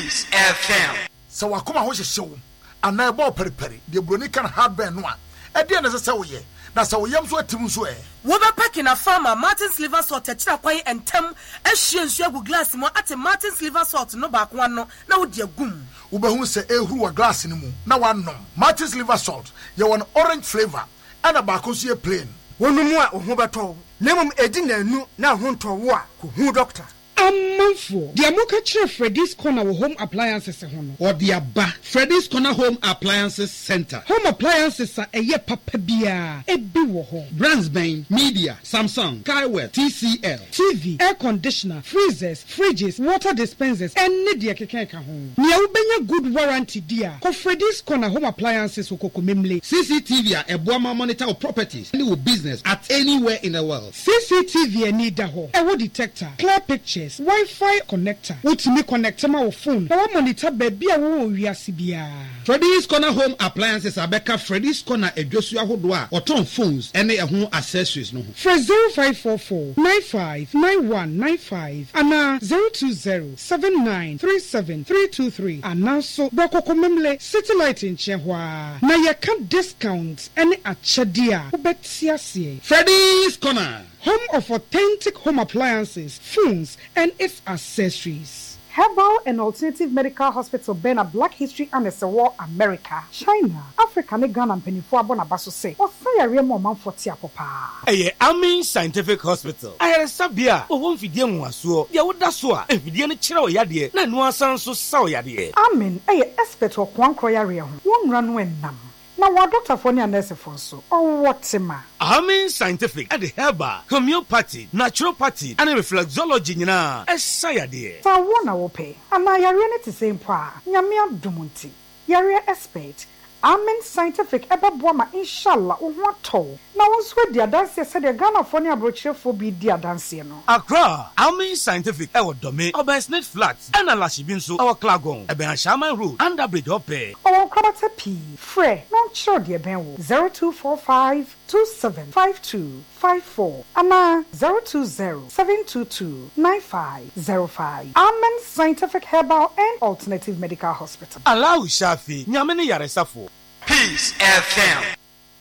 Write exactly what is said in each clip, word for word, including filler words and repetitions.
Peace F M. So wakoma ho hyehyew ana ebo periperi de broni kan hardburn no a e de na se woye na se woyam so atim so e wo be pack na farmer Martin's liver salt techira kwan entem ehwie nsu agu glass mo ate Martin's liver salt no ba ko no na wo de agum wo be hu se ehuru wa glass ni mu na wanom. Martin's liver salt ye won orange flavor ana ba ko so ye plain wonumu a ho beto nemum edi na anu na ho ntowo a ko hu doctor Amanfo, the Amoka Chere Freddy's Corner Home Appliances Hono. Or the Abba Freddy's Corner Home Appliances Center. Home appliances are a ye papa bia, a biwo. Brandsbane, Media, Samsung, Kaiwell, T C L, T V, air conditioner, freezers, fridges, water dispensers, and Nidia Kekeka home. Nia ubenya good warranty dia. Ko Freddy's Corner Home Appliances ukoko memle. C C T V a Boama monitor of properties, any business at anywhere in the world. C C T V and need ho. A wood detector, clear pictures. Wi-Fi connector. Wotumi connect ma wo phone. Na wo monitor baby a wo wiase bia. Freddy's Corner Home Appliances abeka Freddy's Corner edwosu ahodo a oton phones ene ehun accessories no ho. For zero five four four nine five nine one nine five ana zero two zero seven nine three seven three two three ana so brokoko memle satellite in chehwa. Na ye can discount ene achede a wo betiase. Freddy's Corner, home of authentic home appliances, phones, and its accessories. Herbal and Alternative Medical Hospital Bena Black History and War America, China, Africa, ne Ghana, and Penifua Bonabaso say, or fire remo man for Tiapopa. Aye, Amin Scientific Hospital. I had a sabia, or one Fidian was so, ya would that's so, and Fidian Chiro Yadi, Nan one son so sour Yadi. Amin, aye, expert or Kwan Croyaria, one run when nam. Now, what Doctor Fonny and Nurse for so, or what's a man? Amin Scientific at the Herbal, Homeopathy, Naturopathy, and Reflexology, na, as Saya dear. So I want to pay, and I are the same pa, Yamia Dumunti, Yaria expert. Amen Scientific eba boama inshallah o wato na wonso dia dance said the Ghana Fonny abrochire for bi dia dance no Accra Amen Scientific e wodome Obersnet Flat and Alashibinso our Klagon ebe Shaman Road under bridge ope o kwabata p frɛ non sure dia ben wo zero two four five two seven five two five four ana zero two zero seven two two nine five zero five. Amen Scientific Herbal and Alternative Medical Hospital. Allah Shafi nyamene yaresafo. Peace F M.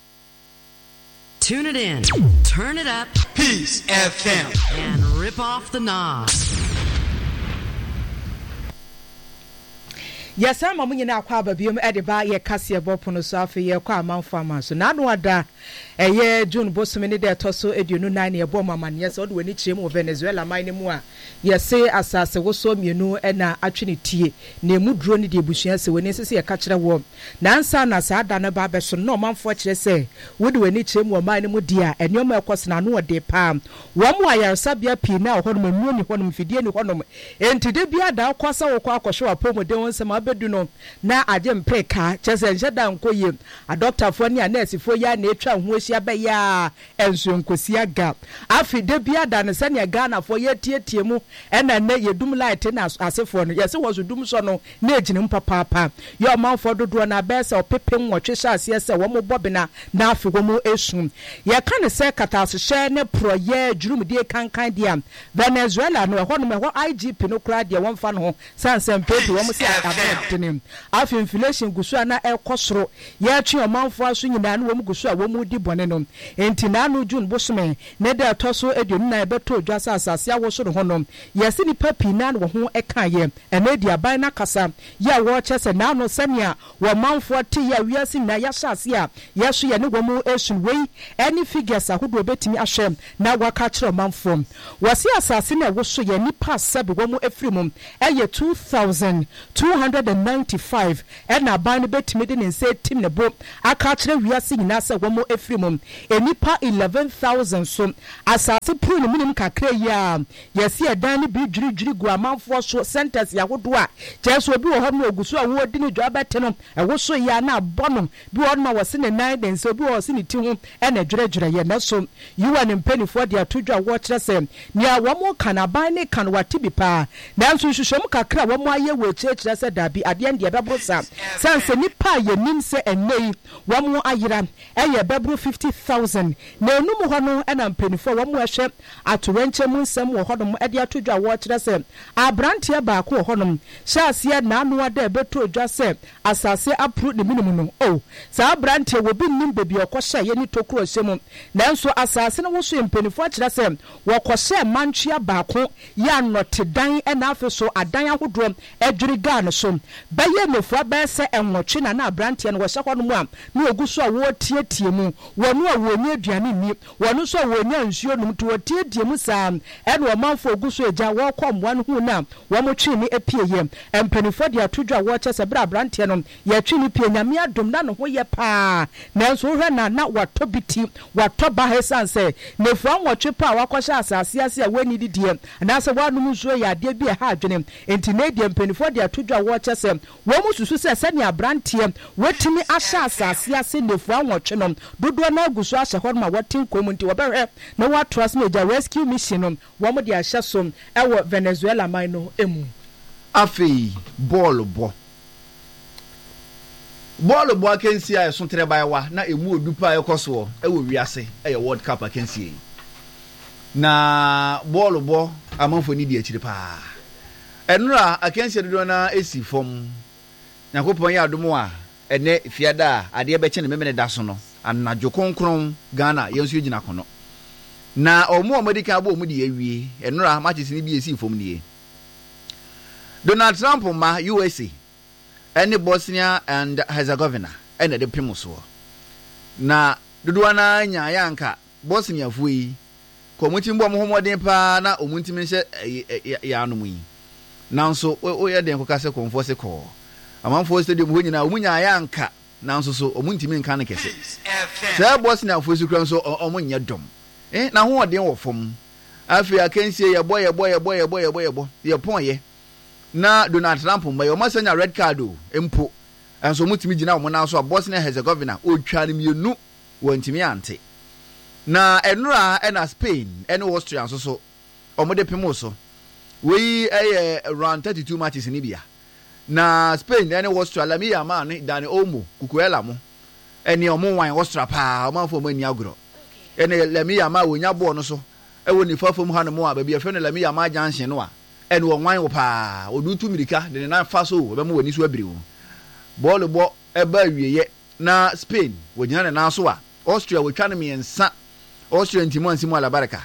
Tune it in, turn it up, Peace F M, and rip off the knob. Yes, I'm a million aqua bium ediba ye cassia bopono safi ye qua manfama. So now no ada a year June Bosomini de Tosso Edunu nine year bomber man. Yes, or when it's him of Venezuela, mine more. Yes, say as I say, was so you know, and actually tea, near Mudroni de Bushias when it's a catcher of warm. Nansa Nasa Dana Barber, so no man fortunate say, would when it's him or mine more dear, and your milkwas no de palm. One wire sabia p now, Honum Muni Honum Fidian Honum. And today be a dark quasa or quack or show a poem with doing some beduno na adem preka chese nsheda nkoye a doctor foni a nurse fo ya na etwa ho ahia be ya enso nkosi aga afi de bia da ne se ne Ghana fo ye tietie mu ena na yedum light na asefo no yese wo dum so no na ejine mpapapa yo man fo dodo na be se opepem wo twehye ase se wo mo bobina na afi wo mo esum ye ka ne se katase hye ne proye jurumdie kankan dia Venezuela no ho no me ho I G P no kra dia won fa no sanse mpepe wo mo se tenim af inflation gusu na ekosoro ya twe omanfo aso nyina na wo gusu a wo mu di bone no enti na no June bosome ne da toso eduonu na ebeto dwasa asase a wo so ho no yesi ni papi na wo ho eka ye ene di aban na kasa ya wo chese na no semia wo manfo te ya wiase na ya hyase a yeso ye ne wo mu esun wei any figures ahodo betimi ahwem na waka kire omanfo wasi asase na wo so ye nipa sebe wo mu efrimum eye two thousand two hundred ninety-five and na ban betimi de nse tim ne bo aka kire wiase nyina se wo mu efrimum enipa eleven thousand so asase pro ne minim kakra ya yesi edan ne bi dwiridwiri gu amanfo so centers ya hodo a jeso obi wo ho no ogusu a wo di ne dwa bete no ewo so ya na abono bi wo ma wose ne nine den so bi wo se ne ti ho e na dweredwere ye na so you an mpanifo de atodwa wo kire se nia wo mo kana ban ne kan wate bi pa nanso hwehwem kakra wo mo aye wo kire kire se da dabi adeɛ deɛ bɛboro sa sanse nipa yɛ nim sɛ ɛnɛ yi wɔn ayera ɛyɛ bɛboro fifty thousand na enum hɔ no ɛna mpanimfoɔ wɔn ɛhwɛ atorɛnkyɛm nsɛm wɔ hɔnom ɛde ato dwa wɔkyerɛ sɛ aberanteɛ baako wɔ hɔnom hyɛ aseɛ naano ada ɛbɛto dwa sɛ asase aporo ne minimum no o saa aberanteɛ wɔ bi nim baabi ɔkɔhyɛ yɛ ne tokuro hyɛ mu nanso asase no woso mpanimfoɔ kyerɛ sɛ wɔkɔhyɛ mantwea baako yɛ anɔte dan ɛna afei so adan ahodoɔ ɛdwiri gaa no so bɛyɛ mmɔfra bɛyɛ sɛ ɛnwɔtwe na na aberanteɛ no wɔhyɛ hɔ no mu a ne ogu so a wɔretietie mu wɔn a wɔnyɛ aduane ni wɔn nso a wɔnyɛ nsuo nom to wɔtietie mu saa ɛna ɔmanfo ogu so agya wɔrekɔ mmoa no ho na wɔn twe ne apie yɛ mpanimfoɔ de ato dwa wɔkyɛ sɛ bere aberanteɛ no yɛtwe ne pie nyame adom na ne ho yɛ paa nanso wohwɛ na na watɔ bi ti watɔ ba ha san sɛ nefua nwɔtwe pa a wakɔhyɛ asase ase a wɔani didiɛ anaasɛ wɔanom nsuo yɛ adeɛ bi ɛha adwene enti na deɛ mpanimfoɔ de ato dwa wɔkyɛ sɛ wɔn mu susu sɛ sɛnea aberanteɛ wɔtumi ahyɛ asase ase nefua nwɔtwe no dodoɔ na agu so ahyɛ hɔ no ma wɔte nkɔm nti wɔbɛhwɛ na wɔatoa so na agya rescue mission no wɔn de ahyɛ so ɛwɔ Venezuela man no emu afei bɔɔlo bɔ bɔɔlo bɔ akansi a ɛso tere baewa na emu odupa ɛkɔ soɔ ɛwɔ wiase ɛyɛ World Cup akansi na bɔɔlo bɔ amanfo ni di akyire paa ɛnura akansi dodo na esi fam nyakopɔn yɛ adom a ɛnɛ fiada a adeɛ bɛkyɛ ne memene da so no anadwo konkron Ghana yɛnso gyina kono na ɔmo America abo ɔmo de awie ɛnura matches ni bi esi fam nie Donald Trump ma U S A ɛne Bosnia and Herzegovina ɛna de pem so na dodoa na nya yanka Bosnia fo yi komutim bɔ mo homɔden pa na omuntim nhyɛ ya anom yi nanso o yɛ den kokase konfo se kɔ amanfo stadium ho nyina omunya yanka nanso so omuntimi nka ne kese sɛ Bosnia fo su kran so omunya dom eh na ho ɔden wɔ fam afi akansie yɛ bɔ yɛ bɔ yɛ bɔ yɛ bɔ yɛ bɔ yɛ bɔ yɛ pon yɛ na Donald Trump mba yo masanya red card o empo enso mutimi gina wo na so Bosnia Herzegovina o twa ne mienu wantimi ante na enura ena Spain ene Austria so so omode pemo so we eye around thirty-two matches ni bia na Spain ene Austria la mi ya ma ne Dani Olmo Kukuela mo ene omo wan Austria pa omanfo mo ani agro ene la mi ya ma wonya bo no so e woni fafom ha no mo a ba bia fe ne la mi ya ma junction no a ene wo wan wo pa odutu mirika de na fa so be mo wani so abiri wo ball bo e ba wieye na Spain wogina ne na so a Austria wo twa ne miensa Austria ntimo ansimo ala baraka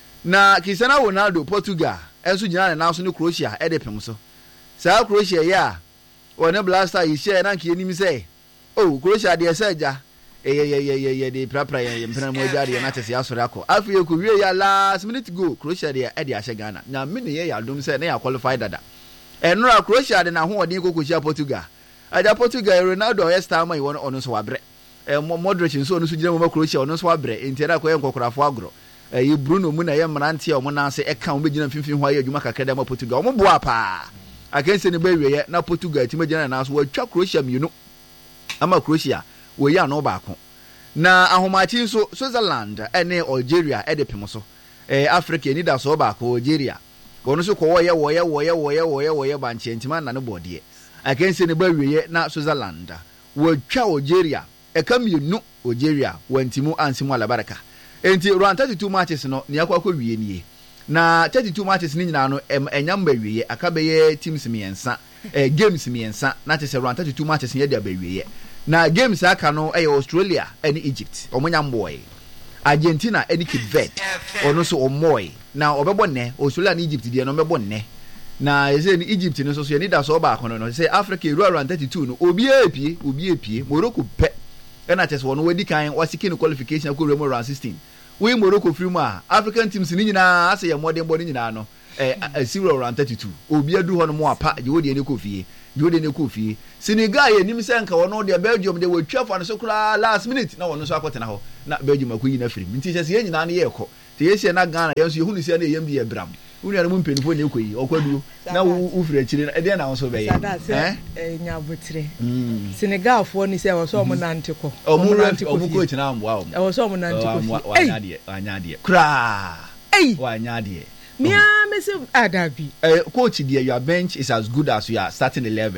na Cristiano Ronaldo Portugal enso gina ne na so ne Croatia e de pem so sa Croatia ya one blaster yi share na nke enim say oh Croatia de esaja eh eh eh eh de prapra ye mpena mo jare na tese asore akọ afi e ko wie ya last minute go Croatia de e de ahye Ghana na me ne ye ya dom say na ya qualify dada enura Croatia de na ho odin kokochia Portugal aja Portugal Ronaldo ye star man won ono so wabre eh Modric nso ono so gina mo Croatia ono so wabre entiera ko ye nkokorafo agro eh Bruno mu na ye mrantie o mo na se e kan be gina finfin ho aye adwuma kakra de ma Portugal o mo boa pa akense ne ba wie na Portugal ti ma gina na so watwa Croatia mienu ama Croatia we ya no baako na ahomachi nso Switzerland ene Algeria e de pem so eh Africa ni da so baako Algeria wono so ko wo ye wo ye wo ye wo ye wo ye wo ye banche ntima na ne bode akense ne ba wiye na Switzerland wo twa Algeria e ka mienu Algeria wantimu ansimu ala baraka enti round thirty-two matches no ne akwa akwa wiye nie na thirty-two matches ni nyina no enyamba wiye akabeye teams miensa eh games miensa na te se round thirty-two matches ye de abawiye na games aka no eh Australia and Egypt omonya mboy Argentina and Cape Verde ono so omoy na obebo ne Australia and Egypt de no mebo ne na ese ni Egypt no so so ni da so ba akono no say Africa ru around thirty-two no obi apie obi apie Morocco pe na chese wono wadi kan wasiki no qualification ko remo round sixteen we Morocco free ma African teams ni nyina ase ye modern body nyina no eh zero round thirty-two obi adu ho no mo apa je wodi ene kofie je wodi ene kofie Senegal ye nim se nka wono de Belgium de watwa fa no so kura last minute na wono so akotena ho na Belgium akoyi na free nti chese ye nyina na ye ko te ye se na Ghana ye so ye hunu se na ye mbi ye bram unu ya no mpenifo ne ekoyi okwadu na u firi akire na e de na won so be ye eh nya botire Senegal fo ni se wo so mo nante ko omo nante ko ko tina amwa o e wo so mo nante ko wa nya de wa nya de kra ei wa nya de Mia mese adabi eh coach there your bench is as good as your starting eleven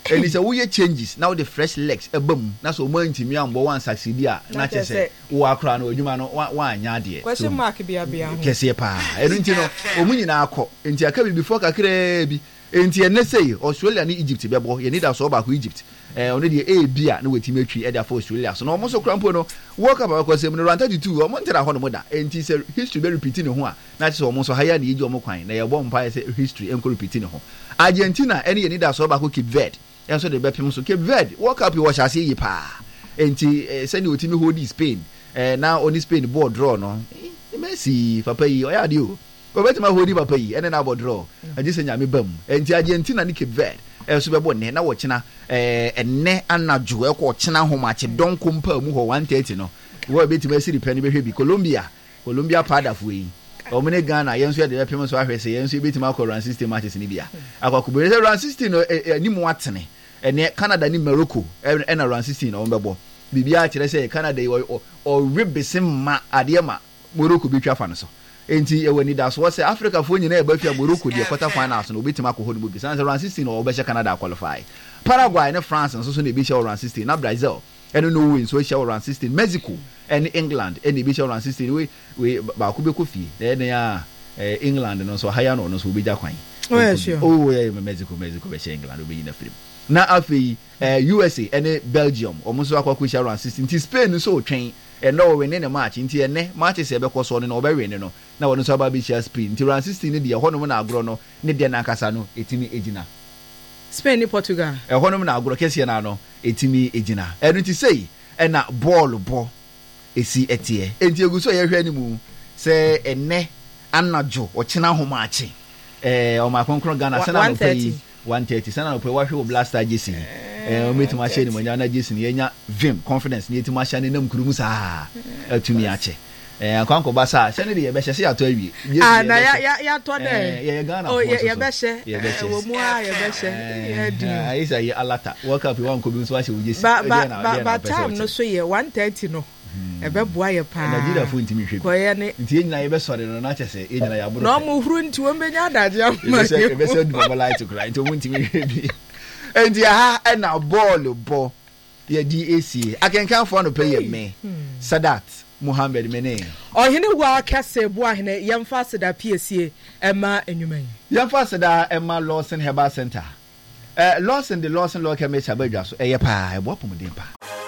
and it's a weird changes now the fresh legs a boom na so mo ntimi ambo wan succeed a na che say wo akra na odwuma no wan nya de question mark bia bia ho kese pa enu nti no omu nyina akọ nti aka bi before kakra bi enti ene say Australia ni Egypt bebo ye need so ba ko Egypt eh ono de e bia na wetimi atwi e da for Australia so no mo so krampo no World Cup akọ say no ranta two o mo ntira ho no mo da enti say history be repeating ho a na che so mo so haya na yeji o mo kwan na ye bo mpa say history enko repeating ho Argentina ene ye need so ba ko Cape Verde and so the bepim so Cape Verde World Cup was shall say pa enti send you timi hold Spain eh now only Spain board draw no Messi papa yi o ya de o obetima hold papa yi ene na board draw agise nyame bam enti Argentina ni Cape Verde eh so bebo ne na wo kina eh enne anajo e ko kina ho mache don kompa mu ho one thirty no wo betima siri pani behwe bi Colombia Colombia pada fu yi omene Ghana yenso ya de bepim so ahwese yenso betima ko run system matches ni bia akwakubo run system no ani mu atene ene Canada ni Morocco e na run sixteen na ombebo bibia kire say Canada o o ribesim ma adema Morocco bi twa fa no so enti e wani da so wo say Africa fo nyina e ba fia Morocco de quarter finals no obetima ko hono bi san run sixteen no obehye Canada qualify Paraguay ne France so so na bi run sixteen na Brazil eno no win so e run sixteen Mexico and England and bi run sixteen we we ba ku be ko fie e ne ya England no so higher no no so obeja kwan oh sure oh yeah Mexico Mexico be England obeji na film na afi eh, U S A ene Belgium omuso akwaku sha run sixteen ti Spain so twen e no we ne ne match nti ene match se be koso no be we ne no na wono so ba bi sha Spain ti run sixteen ne de ho no na agro no ne de na akasa no etimi ejina Spain ni Portugal e ho no na agro kese na no etimi ejina enu ti sei e na ball bo esi etie enti eguso ye hwe ni mu se ene anajo o kina ho match eh o ma konkro Ghana sana no pay one thirty sana no pay wa hwe Blaster Jason eh o metima hye ni mo nya na Jason ye nya vim confidence ni etima hye ni nam kurum sa atumi ache eh akwanko basa hye ni de ye be hye se ato awie ah na ya ya ya to de ye Ghana oh ye ye be hye wo mu a ye be hye ye di ah isa ye alata World Cup wan ko bi so hye wo Jason ba ba ba time no so ye one thirty no ebe bua ye pa Nigeria fo ntimi hwe ko ye ne nti enyina ye be sore no na chese enyina ya buru no mo huru nti wo menya adaje am ye be se du baba light to cry nti wo ntimi hwe bi enti ha e na ball bo ye D A C akenkan fo no pay ye me Sadat Muhammad Mene ohene wa kase bo ahene yemfa seda P S A ema enwuman yemfa seda ema Lawson Herbal Center eh Lawson the Lawson local me sabadwa so eye pa e bo pomden pa.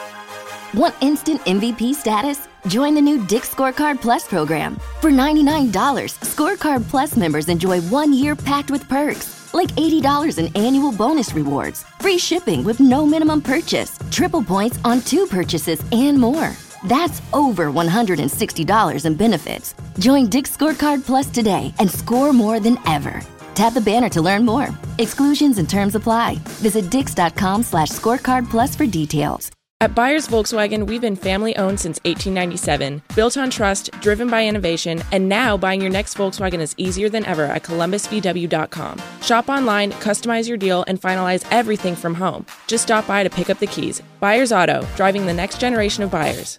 Want instant M V P status? Join the new Dick's Scorecard Plus program. For ninety-nine dollars, Scorecard Plus members enjoy one year packed with perks, like eighty dollars in annual bonus rewards, free shipping with no minimum purchase, triple points on two purchases, and more. That's over one hundred sixty dollars in benefits. Join Dick's Scorecard Plus today and score more than ever. Tap the banner to learn more. Exclusions and terms apply. Visit dix.com slash scorecard plus for details. At Buyers Volkswagen, we've been family-owned since eighteen ninety-seven, built on trust, driven by innovation, and now buying your next Volkswagen is easier than ever at columbus v w dot com. Shop online, customize your deal, and finalize everything from home. Just stop by to pick up the keys. Buyers Auto, driving the next generation of buyers.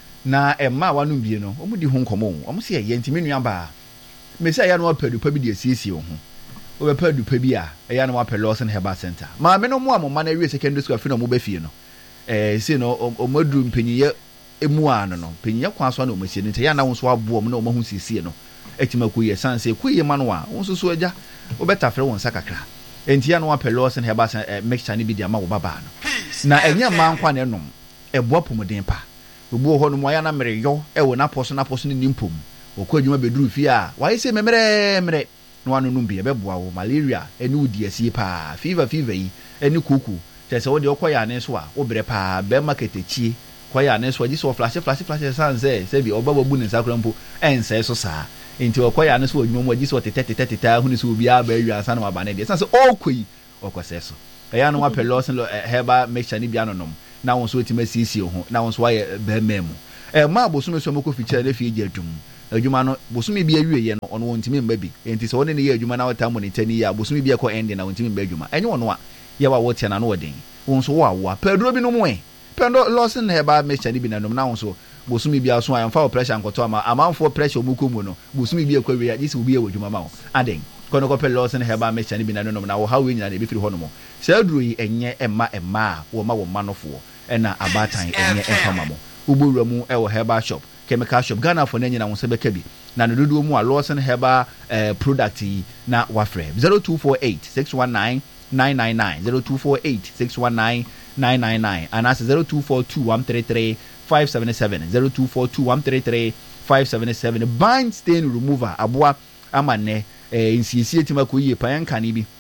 Na emma wanu bie no, omu di ho nkomo, omu se ye ntimi nua ba. Me se ya no apadu pa bi de asiesie ho. Obe padu pa bi a, ya no apelu Lawson Herbal Center. Ma me no mu amoma na wie secondary school afi no mu ba fie no. Eh si no omadru mpanyiye emu ano no panyiye kwa so na omahie nti ya na won so abo na omahu siesie no etima kuye sanse kuye ma no a won so so agya obetafre won sakakra enti ya no apelu Lawson Herbal Center mixture ni bi dia ma wo baba no na enya ma nkwa ne nom ebo pomodin pa obu ho no mo ya na mere yo e wo na poso na poso ni nimpom okọ adwuma beduru fie a wa ise memere mere no anu no bi e beboa wo malaria eni udi asie pa fever fever yi eni kuku tese wo de okoya ne so a obere pa be market echi koya ne so giso flash flash flash sanse se bi obaba bu ne sakura mpo ense so saa enti okoya ne so odwuma mo giso tete tete tete hu ne so obi aba wi ansa na aba ne de sanse okoi okose so eya no apel Lawson Herbal mixture ni bia no nom na won so otima sisi ho na won so aye be memu e ma bosume so moko fiche na fi adwum adwuma no bosume bi awie ye no ono won timi mba bi enti so won ne ye adwuma na wata mo ne tani ya bosume bi e ko end na won timi mba adwuma enye wono a ye wa wote na no odin won so wa wa pedro bi no mo e pendo Lawson Herbal mixture ni bi na nom na won so bosume bi aso am fa pressure nkoto ama amanfo pressure omuko mu no bosume bi e ko wie ya gisi obi e wadwuma ma wo aden kono ko pe Lawson Herbal mixture ni bi na no na wo hawe nyina na bi firi ho no mo saa duro yi enye emma emma wo ma wo manofo ena abatan enye enfama mo ubowura mu e wo Herbal shop chemical shop Ghana for nyina wo se beka bi na no dodo mu a Lawson Herbal uh, product yi na wafre zero two four eight six one nine nine nine nine zero two four eight six one nine nine nine nine and that's zero two four two one three three five seven seven zero two four two one three three five seven seven bind stain remover aboa amane eh insiesie tima ko yie pan kane bi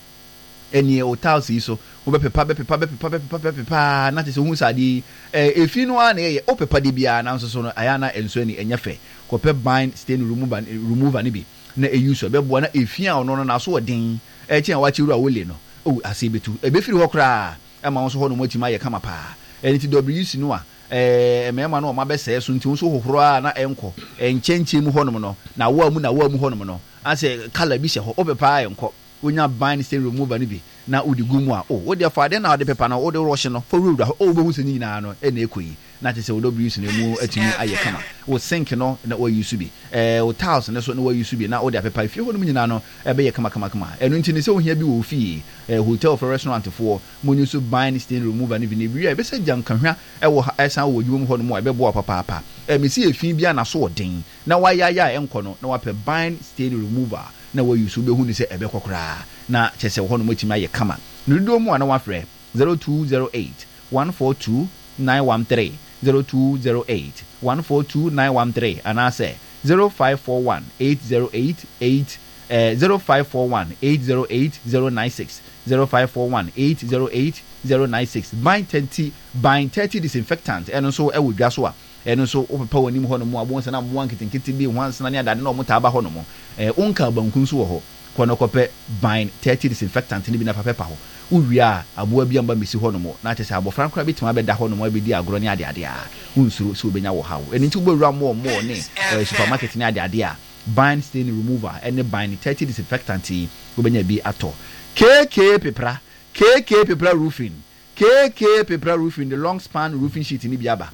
eni o tiles yi so wo bepepa bepepa bepepa bepepa bepepa na te so hu sadi eh efi no a na ye o pepa de bia na nso so no aya na enso ni enye fe ko pe bind stain remover remover ni bi na e use be boa na efi a ono no na so odin e tia wa chiru a wole no o asebetu e be firi ho kra e ma nso ho no motima ye kama pa eni ti W C no a eh mema no ma be se so nti nso hohoro a na enko enchenche mu ho no no na wa mu na wa mu ho no no ase color bi se ho obepa enko onya bind stain remover ni bi na odi gumu a o odi afa de na odi pepa na odi rush no for road o be hu se nyina no e na ekoyi na te se o W C na mu atumi aye kama o sink no na o use bi eh o tiles na so na o use bi na odi apepa fi ho no nyina no e be ye kama kama kama enu nti ne se o hia bi wo fi eh hotel for restaurant for mo nyu so bind stain remover ni bi ne bi e be se jankanhwa e wo esan wo dwom ho no mo e be bo papa papa e me si efi bia na so odin na wa ya ya enko no na wa pe bind stain remover na wo use be hu ni se e be kokora na chese ho no motima ye kama nudo mu ana wa frɛ zero two zero eight one four two nine one three zero two zero eight one four two nine one three and I say zero five four one eight zero eight eight uh, zero five four one eight zero eight zero nine six zero five four one eight zero eight zero nine six bind thirty bind thirty disinfectant and so e wo dwa so a eno so opepa wanim ho no mo abon se na mo anketenkete bi ho ansa na ne adade na mo ta ba ho no mo eh onka bankun so wo ho kono kope bind thirty disinfectant ni bi na papa ho uwia aboa bi amba mesi ho no mo na kyese abofra nkra bi tima be da ho no mo abedi agro ne ade ade a unsuro so obenya wo hawo eni nti ubewura mo mo ne supermarket ne ade ade a bind stain remover any bind thirty disinfectant obenya bi ato K K Pepra K K Pepra roofing K K Pepra roofing the long span roofing sheet ni bi aba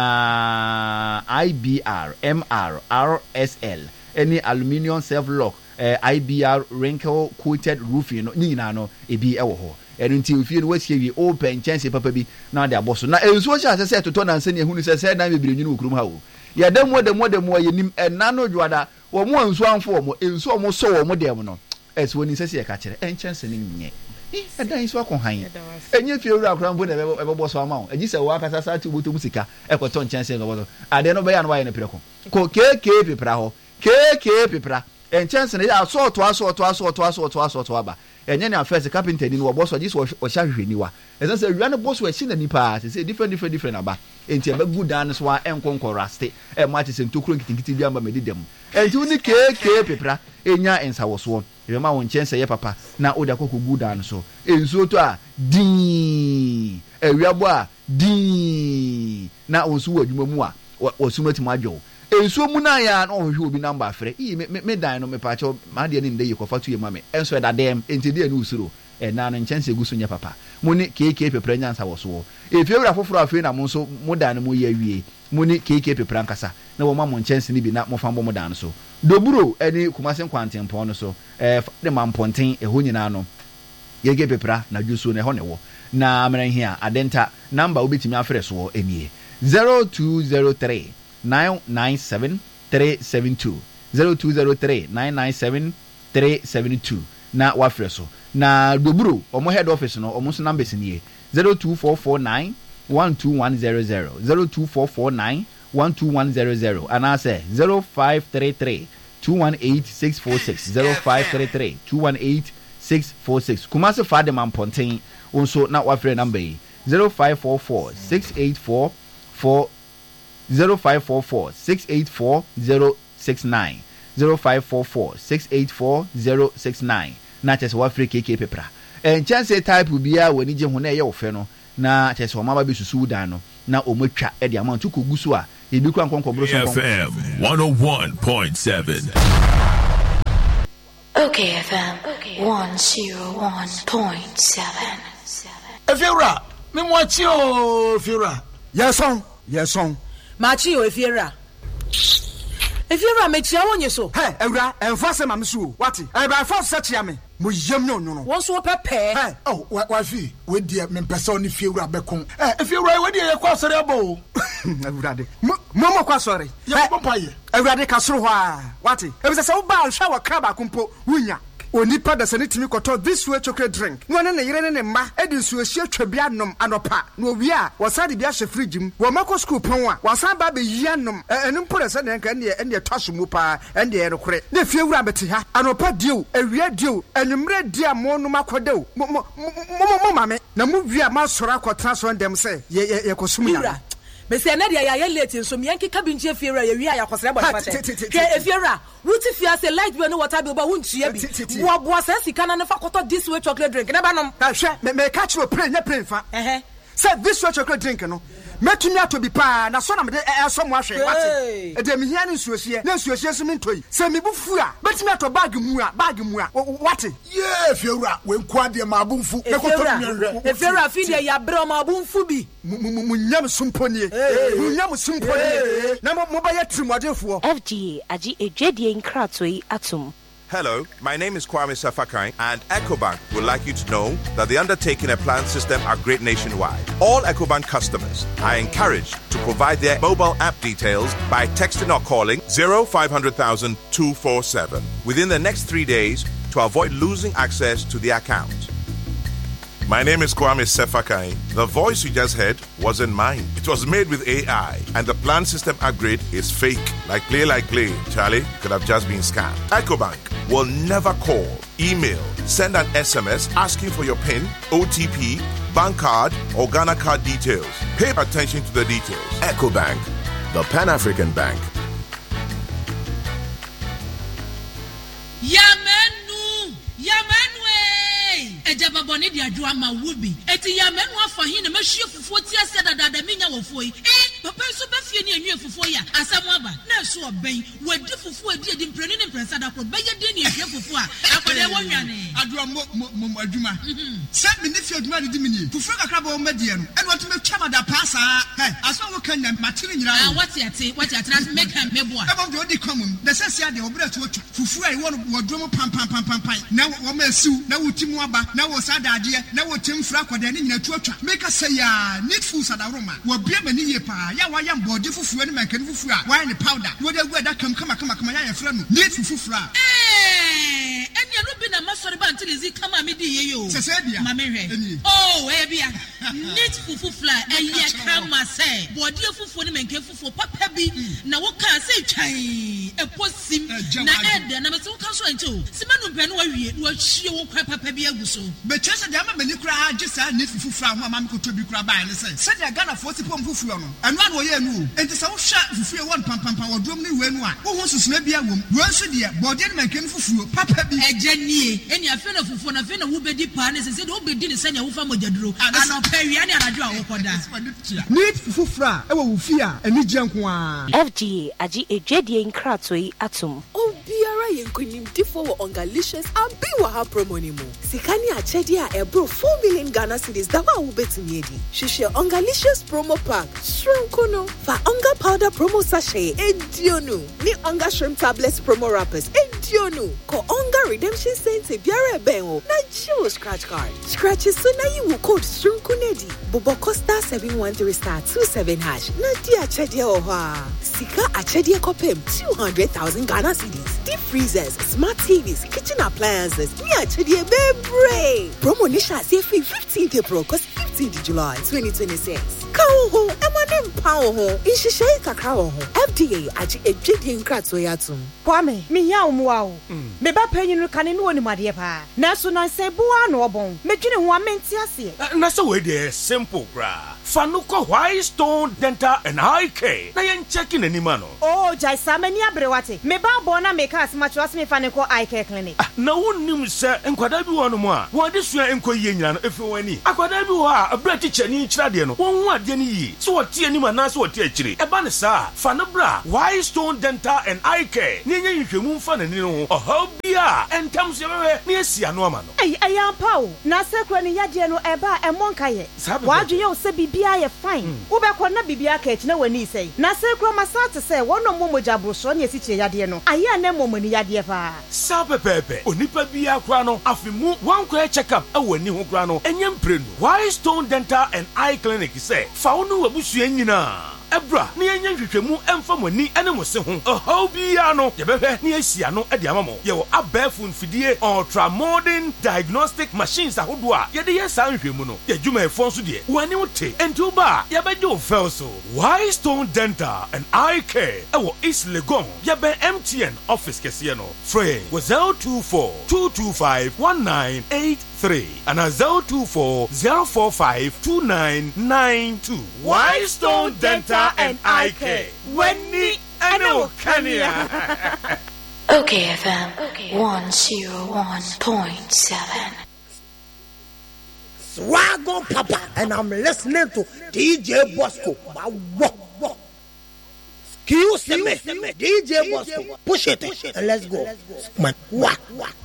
na I B R M R R S L any aluminium self lock uh, I B R wrinkle coated roofing no nyina no ebi ewo ho enu nti ofie no wasie wi open chance papa bi na de aboso na enso sha se toto na nse ne ehunu se se na bebire nyinu okurum ha wo ya demo demo demo yenim enna no dwada wo mo anso anfo wo enso mo so wo mo dem no esi woni se se ye ka kire en chance ne nye edan so akon enye fie wura akran bo na ebe so ama wo eji se wo akasa sa ti boto musika ekoto chance no bo ade no be ya no wa ye ne preko ko keke pepra ho keke pepra en chance ne ya so to aso to aso to aso to aso to aba enye na first carpenter ni wo boss oji so o sha hwehwe ni wa esa se wia ne boss we shi na ni pa se different different different aba enti aba good dan so wa enkonko raste e ma se ntokuro nkitikiti bi amba medidem enti uni keke pepra enya ensa wo so e ma won chance ye papa na oda koku good dan so enso to a din e wia bo a din na onsu wadwuma mu a osumati mu adwo enso mu na ya na ohwe obi number afre i me me dan no me pa che ma de ni nde ye kofa tu ye mame enso da dem enti de ni usuro e na no nchance gu so nya papa mu ni keke pepra nyansa wo so e fie wura foforo afi na mu so mu dan mu ye awie mu ni keke pepra nkasa na wo ma mo nchance ni bi na mo fambo mu dan so doburo eni kumasen kwantempon no so e de mamponten e ho nyina no yege pepra na juso ne ho ne wo na amran hia adenta number obetimi afre so enie zero two zero three nine nine seven three seven two zero two zero three nine nine seven three seven two na wafre so na doburo omo head office no omo so numbers nie zero two four four nine one two one zero zero zero two four four nine one two one zero zero and I say zero five three three two one eight six four six zero five three three two one eight six four six Kumasi Fadem Pontin also na wafre number zero five four four six eight four four zero five four four six eight four zero six nine zero five four four six eight four zero six nine na chese wa free keke pepra en chance type bia wani je ho na ye ofe no na chese o mama bi susu dan no na o matwa e de amount ko gusu a e bi kwa nkonko bro so F M one oh one point seven Okay F M one oh one point seven Efiura me mo achi o Efiura yes on yes on Machi o Efiera If you're a mechia on you so. Hey, Eura, and for some I'm sure. What? I by force such yammy. Muyam no no. Once what pepper. Oh, what fi? With the men person if you grab a con. If you're right, what do you cross a bow? Everybody. Mama Quasori. Yeah, Papaya. Everybody Casua. What? It was a so bad shower crab kumpo. Winya. Onipa da sane timi koto this way chocolate drink. No na ne yere ne ma e de nsuo hie twabia nom anopa. No wi a wasade bia hye fridge mu. Wo mako school pon a wasan ba be yia nom. Enu mpore se ne nka ne ne twaso mu pa ende e rekore. Ne fie wura beti ha. Anopa dio, ewia dio, enumre dia mo no makodew. Mo mo mo mame. Na mu wi a ma sora akotra so ndem se ye ye kosum ya. Bese na dia ya late so miyanki kabinche fiera ya wi ya kwasere body pate. Ke efiera ruti fia say light bill no water bill ba wuntua bi. Wo bo asa sika na ne fa koto this way chocolate drink. Na ba nom. Ka hwe me me catch no play, na play fa. Eh eh. Say this way chocolate drink no. Metumi ato bi pa na so na me de eso mo ahwe wate. E de me hia ne nsuohie. Na nsuohie so me ntoi. Say me bufu a betumi ato bag mu a bag mu a wate. Yeah, fiera we nko ade ma abunfu. Me koto nwe. Efiera fi de ya bre ma abunfu bi. Munyam sumponie. Munyam sumponie. Na mo ba ya trimodefo. F G A agi ejedie nkratoi atum. Hello, my name is Kwame Safakai, and EcoBank would like you to know that the undertaking and plan system are great nationwide. All EcoBank customers are encouraged to provide their mobile app details by texting or calling zero five hundred thousand two four seven within the next three days to avoid losing access to the account. My name is Kwame Sefakai. The voice you just heard wasn't mine. It was made with A I, and the plan system upgrade is fake. Like play, like play. Charlie could have just been scammed. EcoBank will never call, email, send an S M S asking for your PIN, O T P, bank card, or Ghana card details. Pay attention to the details. EcoBank, the Pan-African Bank. Yamenu! Yamenu! Ejaba boni di adwa ma wubi. Eti Yamenu afa hin na mahie fufuo ti ase dada da menya wofo yi. Eh, papa so ba fie ni anwie fufuo ya. Asam aba. Na so oben. Wadi fufuo adi adi mpreni ne mpresa da kro. Ba ye de ni ehwe fufuo a. Akode wo nwane. Adwa mo mo adwuma. Se me ne fie adwuma di mini. Fufuo kakra ba wo medie no. Eno to me twama da paasa. Hey, aso wo kan na matiri nyira. Ah, what yate? What yate? Let's make him meboa. Ebo do di komum. Na sese ade obra to otwa. Fufuo ai wo wo drum pam pam pam pam pam. Na wo ma siu, na wo timu aba. Na wo sadade na wo temfra kwada ne nyina tuatwa make say ya need food sadaroma wo bia mani ye pa ya wa ya mbode fufuo ne mankani fufuo a wa ne powder wo de gu ada kam kama kama kama ya ya fra no need fufuo a eh eni anu bi na masori ba ntilizi kama me di ye yo sese bia ma me hwe oh eh bia need fufuo a ye kama say bode fufuo ne mankani fufuo papa bi na wo ka say twan eposim na ede na me so ka so ancho simanu pe no wa wie wo hie wo kwa papa bi aguso be chese de ama mani kura agisa ne fufuo ho ama me ko tobi kura ba ne se se de Ghana fo si pom fufuo no eno an wo ye nu enti se wo hwa fufuo won pam pam pam wo drom ne we nu a wo ho susuna bia wom wo nso de bode ne mankani fufuo papa bi eje nie eni afi na fufuo na afi na wo bedi pa ne se se de wo bedi ne se ne wo fa mojaduro ana pawia ne anadwo a wo koda need fufuo a e wo wo fi a eni gye nko a F G A agi ejedie nkratoi atum. Obiara yenkonim difo wo ongalicious abi wa ha promo ni mu sikani achedi a ebro four million Ghana cedis da wa wo betumi edi hwehwe ongalicious promo pack shrimp no fa onga powder promo sachet edionu ni onga shrimp tablets promo wrappers edionu ko onga redemption center biara ben wo na chill scratch card scratch so na yi wo code shrimp nedi bobo costa seven one three star two seven hash na di achedi o ha sika achedi kopem two hundred thousand Ghana cedis deep freezers smart T Vs kitchen appliances ni achedi bebre promo ni sha say fifteenth April cause fifteenth July twenty twenty-six kawo ho emane mpawo ho inshishe kakra ho F D A agi ejedi nkrato yatum Kwame me ya omwa o me ba panyinu kane no onimade pa na so na se boa no obon medwene ho amenti ase na so we dey simple gra fanuko White Stone Dental and Eye Care na yen checking anima no oh jai samani abrewate me ba bo na me ka asmacho asme faniko Eye Care clinic na wonnim se enkwada bi wono mo a won de sua enkoyie nyina no efi wani akwada bi wo a abra teacher ni kira de no won hu ade ni yi so wote anima na so wote akire e ba ne sa fa no bra White Stone Dental and Eye Care nyenye nhwemu mfa na ni no ho bia entam so yɛbɛhwɛ ne asia no ama no ei ayampa o na sekro ne yade no eba emonka ye wadwe ye o se bibia ye fine wobɛkɔ na bibia ka akina wani sei na sekro masate se wono momoja broso ne asikyire yade no aye na momoni yade fa sa pepepe onipa bia kora no afimu wankɔ check up awani ho kora no enyem prenu Whitestone Dental and Eye Clinic say fa wo no wabusua nyina Ebra, ni enye nhwehwemu emfa mani ene mo se ho. Oho bia no, ye behwe ni asia no e de amamo. Ye wo abefun fidie ultra modern diagnostic machines ahodo a ye de ye san nhwehmu no. Ye dwuma efo nso de. Wani wote, enti uba ye beje o fel so. Whitestone Dental and Eye Care e wo East Legon. Ye be M T N office kese no. Free was zero two four two two five one nine eight three and a zero two four zero four five two nine nine two. Whitestone Dental and Eye Care. Wendy and Kenya. Okay, F M. one oh one point seven. Swago Papa, and I'm listening to D J Bosco. Excuse me, D J Bosco. Push it and let's go. Man, what?